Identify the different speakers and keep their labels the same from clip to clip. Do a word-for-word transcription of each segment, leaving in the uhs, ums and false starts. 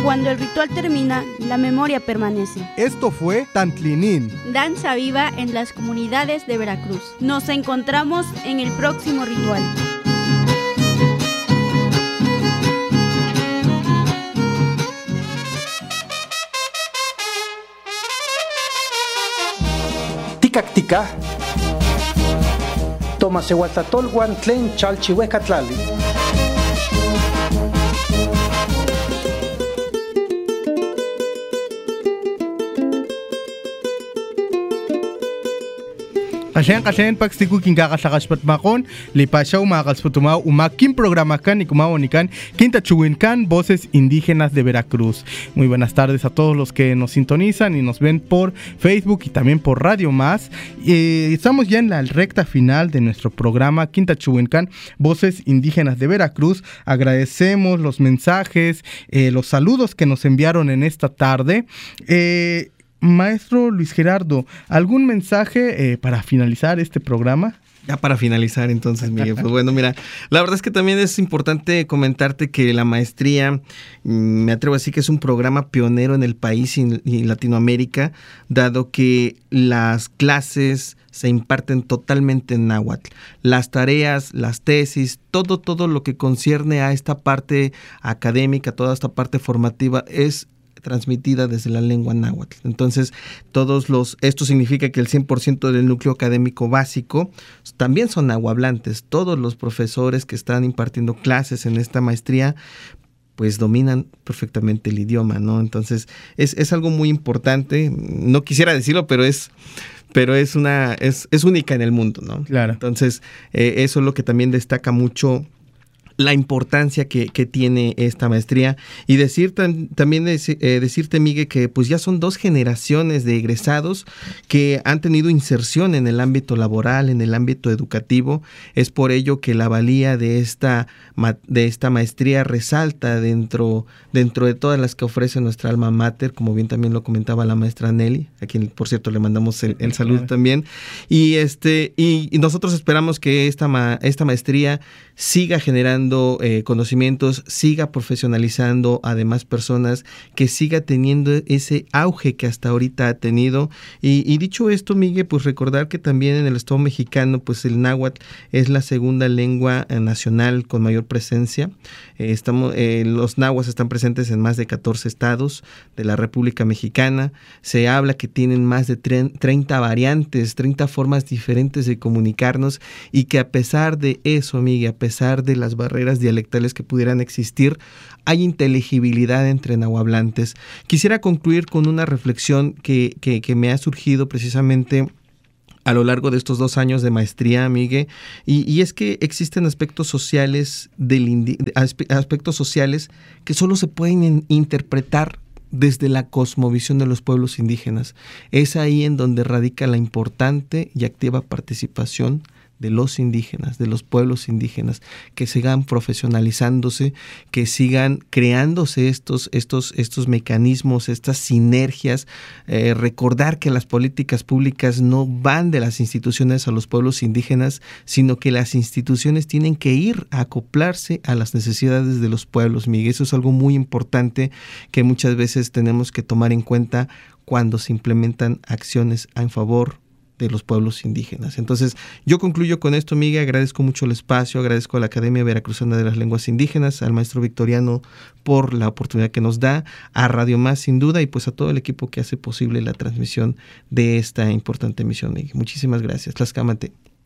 Speaker 1: Cuando el ritual termina, la memoria permanece.
Speaker 2: Esto fue Tantlinin,
Speaker 1: danza viva en las comunidades de Veracruz. Nos encontramos en el próximo ritual.
Speaker 3: Ticactica Tomasehuatatolhuan tlen chalchihuecatlali.
Speaker 2: Kasyan kasyan pagstiku king kakasakaspat makon lipasyaw makasputumaw umakin programa kan y kumawanikan kintachuinkan voces indígenas de Veracruz. Muy buenas tardes a todos los que nos sintonizan y nos ven por Facebook y también por Radio Más. Eh, estamos ya en la recta final de nuestro programa Kintachuinkan Voces Indígenas de Veracruz. Agradecemos los mensajes, eh, los saludos que nos enviaron en esta tarde. Eh, Maestro Luis Gerardo, ¿algún mensaje eh, para finalizar este programa?
Speaker 4: Ya para finalizar entonces, Miguel, pues bueno, mira, la verdad es que también es importante comentarte que la maestría, me atrevo a decir que es un programa pionero en el país y en Latinoamérica, dado que las clases se imparten totalmente en náhuatl. Las tareas, las tesis, todo, todo lo que concierne a esta parte académica, toda esta parte formativa es transmitida desde la lengua náhuatl. Entonces, todos los, esto significa que el cien por ciento del núcleo académico básico también son nahuablantes. Todos los profesores que están impartiendo clases en esta maestría pues dominan perfectamente el idioma, ¿no? Entonces, es, es algo muy importante. No quisiera decirlo, pero es pero es una es, es única en el mundo, ¿no?
Speaker 2: Claro.
Speaker 4: Entonces, eh, eso es lo que también destaca mucho la importancia que, que tiene esta maestría. Y decir tan, también es, eh, decirte, Miguel, que pues ya son dos generaciones de egresados que han tenido inserción en el ámbito laboral, en el ámbito educativo. Es por ello que la valía de esta, de esta maestría resalta dentro, dentro de todas las que ofrece nuestra alma mater, como bien también lo comentaba la maestra Nelly, a quien por cierto le mandamos el, el saludo también. Y, este, y, y nosotros esperamos que esta, ma, esta maestría siga generando eh, conocimientos, siga profesionalizando a demás personas, que siga teniendo ese auge que hasta ahorita ha tenido. Y, y dicho esto, Miguel, pues recordar que también en el Estado mexicano, pues el náhuatl es la segunda lengua nacional con mayor presencia. Eh, estamos, eh, los náhuatl están presentes en más de catorce estados de la República Mexicana. Se habla que tienen más de treinta variantes, treinta formas diferentes de comunicarnos, y que a pesar de eso, Miguel, a pesar de las barreras dialectales que pudieran existir, hay inteligibilidad entre nahuablantes. Quisiera concluir con una reflexión que, que, que me ha surgido precisamente a lo largo de estos dos años de maestría, Miguel, y, y es que existen aspectos sociales, del indi- aspectos sociales que solo se pueden in- interpretar desde la cosmovisión de los pueblos indígenas. Es ahí en donde radica la importante y activa participación de los indígenas, de los pueblos indígenas, que sigan profesionalizándose, que sigan creándose estos, estos, estos mecanismos, estas sinergias. Eh, recordar que las políticas públicas no van de las instituciones a los pueblos indígenas, sino que las instituciones tienen que ir a acoplarse a las necesidades de los pueblos, Miguel. Eso es algo muy importante que muchas veces tenemos que tomar en cuenta cuando se implementan acciones en favor de los pueblos indígenas. Entonces, yo concluyo con esto, Miguel. Agradezco mucho el espacio, agradezco a la Academia Veracruzana de las Lenguas Indígenas, al maestro Victoriano por la oportunidad que nos da, a Radio Más sin duda, y pues a todo el equipo que hace posible la transmisión de esta importante emisión, Miguel. Muchísimas gracias. Tlaxcamate.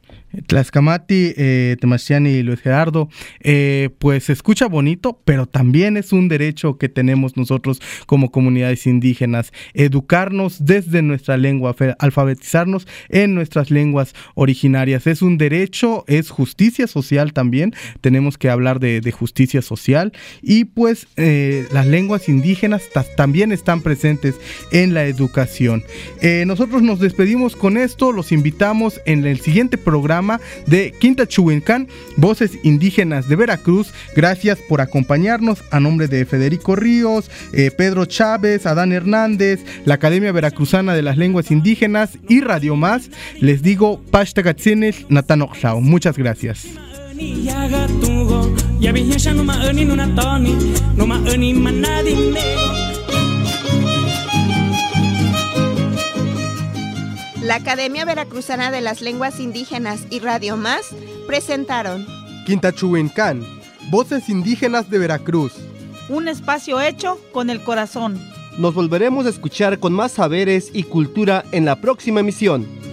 Speaker 2: Tlaxcamati, eh, Temastiani y Luis Gerardo, eh, pues se escucha bonito, pero también es un derecho que tenemos nosotros como comunidades indígenas, educarnos desde nuestra lengua, alfabetizarnos en nuestras lenguas originarias. Es un derecho, es justicia social también, tenemos que hablar de, de justicia social, y pues eh, las lenguas indígenas t- también están presentes en la educación. Eh, nosotros nos despedimos con esto, los invitamos en el siguiente programa de Kintachuinkan, Voces Indígenas de Veracruz. Gracias por acompañarnos. A nombre de Federico Ríos, eh, Pedro Chávez, Adán Hernández, la Academia Veracruzana de las Lenguas Indígenas y Radio Más, les digo Pashtagatzines Natanoxao. Muchas gracias.
Speaker 5: nego. Ya vihisha numa eni nuna toni, numa eni manadi nego.
Speaker 6: La Academia Veracruzana de las Lenguas Indígenas y Radio Más presentaron
Speaker 7: Quintachuencán, Voces Indígenas de Veracruz.
Speaker 8: Un espacio hecho con el corazón.
Speaker 9: Nos volveremos a escuchar con más saberes y cultura en la próxima emisión.